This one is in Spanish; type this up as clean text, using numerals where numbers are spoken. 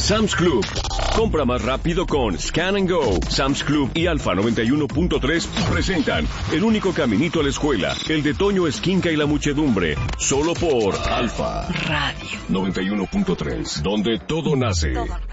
Sam's Club. Compra más rápido con Scan and Go. Sam's Club y Alfa 91.3 presentan el único caminito a la escuela, el de Toño Esquinca y la muchedumbre, solo por Alfa Radio 91.3, donde todo nace.